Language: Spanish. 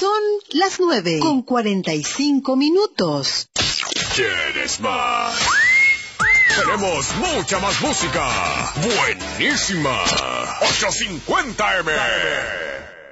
Son las 9:45. ¿Quieres más? Tenemos mucha más música. Buenísima. 850M.